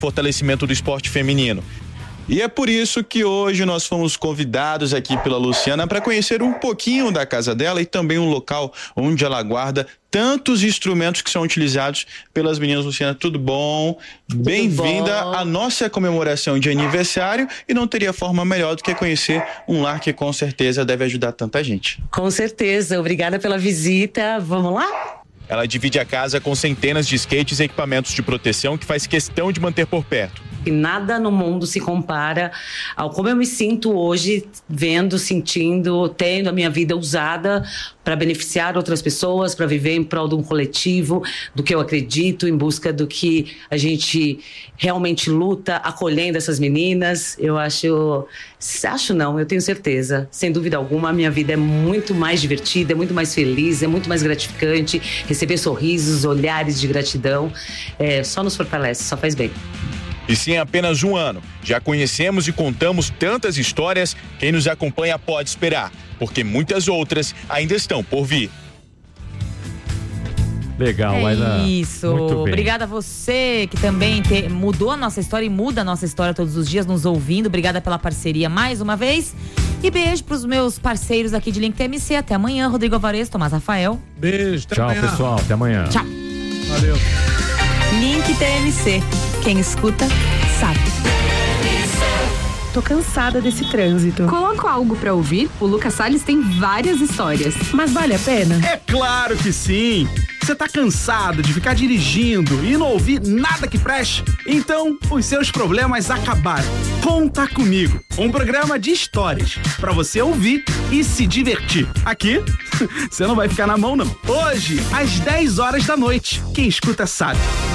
fortalecimento do esporte feminino. E é por isso que hoje nós fomos convidados aqui pela Luciana para conhecer um pouquinho da casa dela e também um local onde ela guarda tantos instrumentos que são utilizados pelas meninas. Luciana, tudo bom? Bem-vinda à nossa comemoração de aniversário, e não teria forma melhor do que conhecer um lar que com certeza deve ajudar tanta gente. Com certeza, obrigada pela visita, vamos lá? Ela divide a casa com centenas de skates e equipamentos de proteção que faz questão de manter por perto. E nada no mundo se compara ao como eu me sinto hoje, vendo, sentindo, tendo a minha vida usada para beneficiar outras pessoas, para viver em prol de um coletivo, do que eu acredito, em busca do que a gente realmente luta, acolhendo essas meninas. Eu eu tenho certeza, sem dúvida alguma, a minha vida é muito mais divertida, é muito mais feliz, é muito mais gratificante. Receber sorrisos, olhares de gratidão, só nos fortalece, só faz bem. E sim, apenas um ano. Já conhecemos e contamos tantas histórias, quem nos acompanha pode esperar, porque muitas outras ainda estão por vir. Legal, isso. Obrigada a você que também mudou a nossa história e muda a nossa história todos os dias, nos ouvindo. Obrigada pela parceria mais uma vez. E beijo pros meus parceiros aqui de Link TMC. Até amanhã, Rodrigo Alvarez, Tomás Rafael. Beijo, tchau, pessoal. Até amanhã. Tchau. Valeu. Link TMC. Quem escuta, sabe. Tô cansada desse trânsito. Coloco algo pra ouvir? O Lucas Salles tem várias histórias. Mas vale a pena? É claro que sim! Você tá cansado de ficar dirigindo e não ouvir nada que preste? Então, os seus problemas acabaram. Conta Comigo, um programa de histórias pra você ouvir e se divertir. Aqui, você não vai ficar na mão, não. Hoje, às 10 horas da noite. Quem escuta sabe.